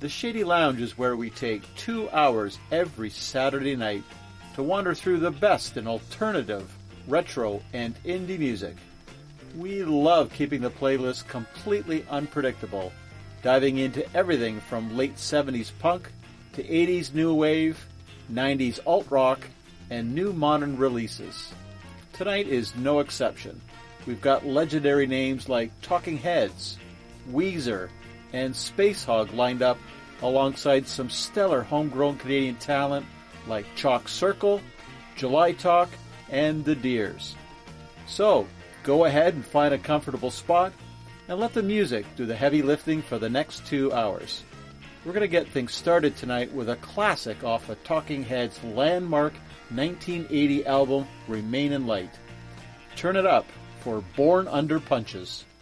The Shady Lounge is where we take 2 hours every Saturday night to wander through the best in alternative, retro, and indie music. We love keeping the playlist completely unpredictable, diving into everything from late 70s punk to 80s new wave, 90s alt-rock, and new modern releases. Tonight is no exception. We've got legendary names like Talking Heads, Weezer, and Spacehog lined up alongside some stellar homegrown Canadian talent like Chalk Circle, July Talk, and The Deers. So, go ahead and find a comfortable spot and let the music do the heavy lifting for the next 2 hours. We're going to get things started tonight with a classic off of Talking Heads' landmark 1980 album, Remain in Light. Turn it up for Born Under Punches.